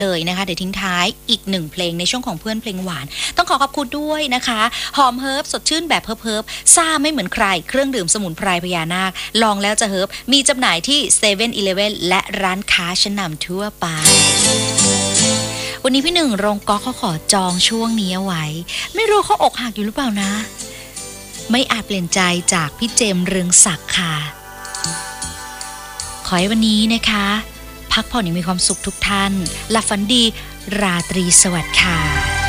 เลยนะคะเดี๋ยวทิ้งท้ายอีก1เพลงในช่วงของเพื่อนเพลงหวานต้องขอบคุณด้วยนะคะหอมเฮิร์บสดชื่นแบบเฮิร์บซ่าไม่เหมือนใครเครื่องดื่มสมุนไพรพญานาคลองแล้วจะเฮิร์บมีจำหน่ายที่7 e เ e ่ e อและร้านค้าชั้นนำทั่วไปวันนี้พี่หนึ่งโรงก๊อกเขาขอจองช่วงนี้เอาไว้ไม่รู้เขาอกหักอยู่หรือเปล่านะไม่อาจเปลี่ยนใจจากพี่เจมส์เรืองศักดิ์ค่ะขอให้วันนี้นะคะพักผ่อนอย่างมีความสุขทุกท่านหลับฝันดีราตรีสวัสดิ์ค่ะ